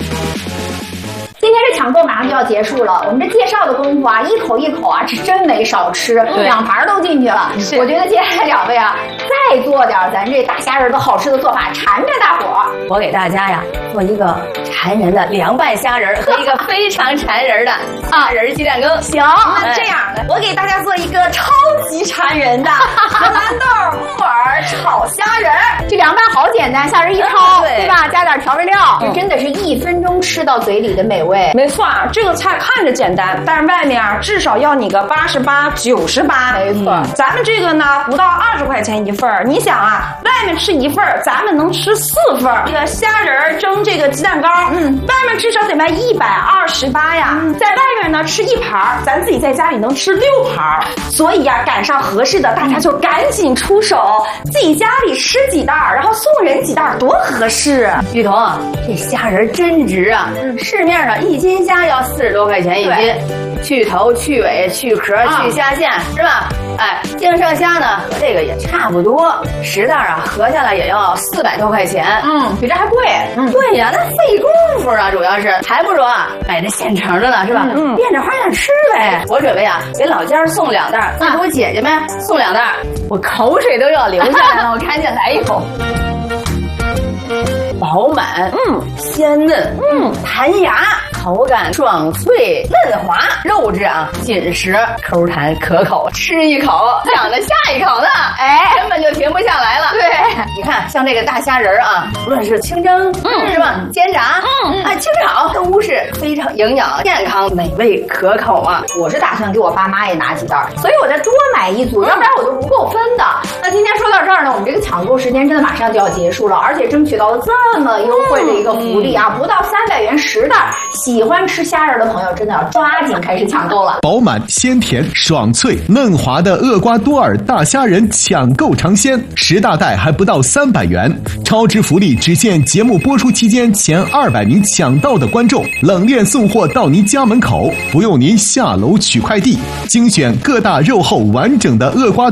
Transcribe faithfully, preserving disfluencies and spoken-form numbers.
今天这抢购马上就要结束了，我们这介绍的功夫啊，一口一口啊，是真没少吃，两盘都进去了。我觉得接下来两位啊，再做点咱这大虾仁的好吃的做法，馋着大伙儿。 我给大家呀做一个馋人的凉拌虾仁和一个非常馋人的虾仁鸡蛋羹。 行，那这样的，我给大家做一个超级馋人的荷兰豆木耳炒虾仁。这凉拌好简单，虾仁一焯，对吧？加点调味料，这真的是一分钟吃到嘴里的美味。 没错，这个菜看着简单，但是外面啊至少要你个八十八、九十八。 没错， 嗯，咱们这个呢不到二十块钱一份儿。你想啊，外面吃一份儿，咱们能吃四份儿。这个虾仁蒸这个鸡蛋糕，嗯，外面至少得卖一百二十八呀。嗯，在外面呢吃一盘儿，咱自己在家里能吃六盘儿。所以呀，赶上合适的，大家就赶紧出手，自己家里吃几袋儿，然后送人几袋儿，多合适啊！ 玉彤，这虾仁真值啊！嗯，市面上一斤虾要四十多块钱一斤，去头、去尾、去壳、啊、去虾线，是吧？哎，净剩虾呢和这个也差不多，十袋啊合下来也要四百多块钱。 嗯，比这还贵。 嗯，对呀，那费功夫啊，主要是还不如啊买这现成的呢，是吧？嗯，变着花样吃呗。我准备啊给老家送两袋，再给我姐姐们送两袋，我口水都要流下来了，我赶紧来一口。饱满，嗯，鲜嫩，嗯，弹牙，口感爽脆嫩滑，肉质啊紧实，口弹可口，吃一口想着下一口呢，哎，根本就停不下来了。对，你看像这个大虾仁啊，无论是清蒸，嗯，是吧？煎炸，嗯，啊，清炒，都是非常营养、健康、美味可口啊。 我是打算给我爸妈也拿几袋，所以我再多买一组，要不然我都不够分的。那今天说到这儿呢，我们这个抢购时间真的马上就要结束了，而且争取到了这么优惠的一个福利啊，不到三百元十袋，喜欢吃虾仁的朋友真的要抓紧开始抢购了。 饱满、鲜甜、爽脆、嫩滑的厄瓜多尔大虾仁抢购尝鲜，十大袋还不到三百元，超值福利只限节目播出期间前二百名抢到的观众，冷链送货到您家门口，不用您下楼取快递，精选各大肉厚完整的厄瓜